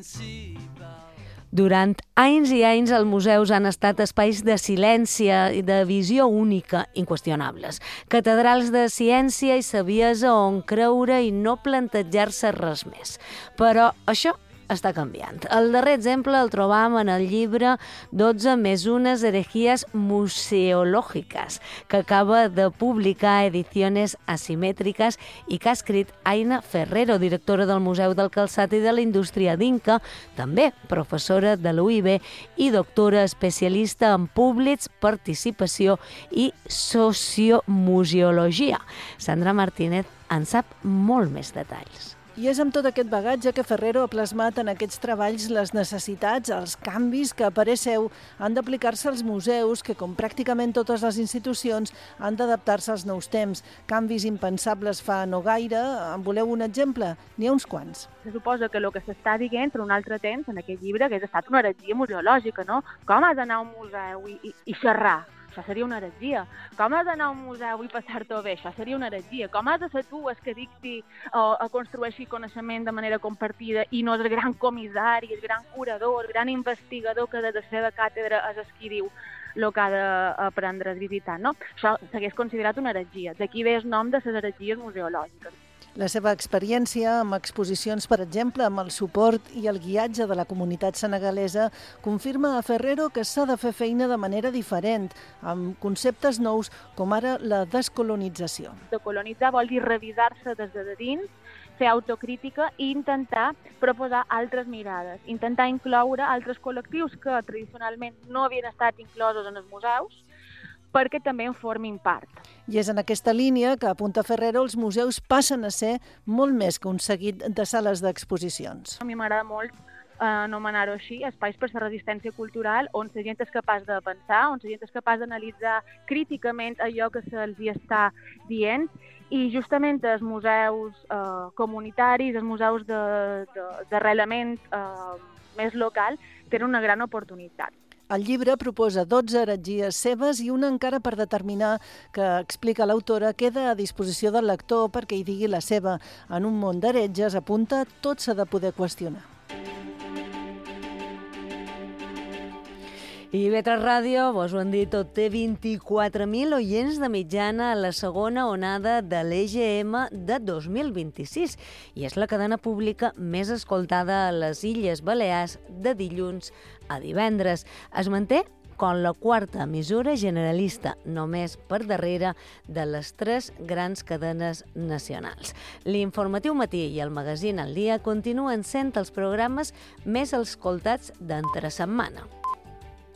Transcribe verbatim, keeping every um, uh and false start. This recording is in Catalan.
Durant anys i anys els museus han estat espais de silència i de visió única, inqüestionables. Catedrals de ciència i saviesa on creure i no plantejar-se res més. Però això està canviant. El darrer exemple el trobam en el llibre dotze més unes herejías museològiques, que acaba de publicar Ediciones Asimètriques i que ha escrit Aina Ferrero, directora del Museu del Calçat i de la Indústria d'Inca, també professora de l'U I B i doctora especialista en públics, participació i sociomuseologia. Sandra Martínez en sap molt més detalls. I és amb tot aquest bagatge que Ferrero ha plasmat en aquests treballs les necessitats, els canvis que, a parer seu, han d'aplicar-se als museus que, com pràcticament totes les institucions, han d'adaptar-se als nous temps. Canvis impensables fa no gaire. En voleu un exemple? N'hi ha uns quants. Se suposa que el que s'està dient per un altre temps en aquest llibre que és estat una heretgia museològica, no? Com has d'anar a un museu i, i, i xerrar? Això seria una heretgia. Com has d'anar a un museu i passar-t'ho bé? Això seria una heretgia. Com has de ser tu el que dicti o, o construeixi coneixement de manera compartida i no el gran comissari, el gran curador, el gran investigador que de la seva càtedra és el qui diu el que ha d'aprendre el visitant, no? Això s'hagués considerat una heretgia. D'aquí ve el nom de les heretgies museològiques. La seva experiència amb exposicions, per exemple, amb el suport i el guiatge de la comunitat senegalesa, confirma a Ferrero que s'ha de fer feina de manera diferent, amb conceptes nous com ara la descolonització. Decolonitzar vol dir revisar-se des de dins, fer autocrítica i intentar proposar altres mirades, intentar incloure altres col·lectius que tradicionalment no havien estat inclosos en els museus, perquè també en formin part. I és en aquesta línia que, apunta Ferrero, els museus passen a ser molt més que un seguit de sales d'exposicions. A mi m'agrada molt eh, anomenar-ho així, espais per la resistència cultural, on la gent és capaç de pensar, on la gent és capaç d'analitzar críticament allò que se'ls hi està dient, i justament els museus eh, comunitaris, els museus d'arrelament eh, més local, tenen una gran oportunitat. El llibre proposa dotze heretgies seves i una encara per determinar que, explica l'autora, queda a disposició del lector perquè hi digui la seva. En un món d'heretges, apunta, tot s'ha de poder qüestionar. I I V tres Ràdio, vos ho han dit tot, té vint-i-quatre mil oients de mitjana a la segona onada de l'E G M de dos mil vint-i-sis i és la cadena pública més escoltada a les Illes Balears de dilluns a divendres. Es manté com la quarta emissora generalista, només per darrere de les tres grans cadenes nacionals. L'Informatiu Matí i el Magazín al Dia continuen sent els programes més escoltats d'entre setmana.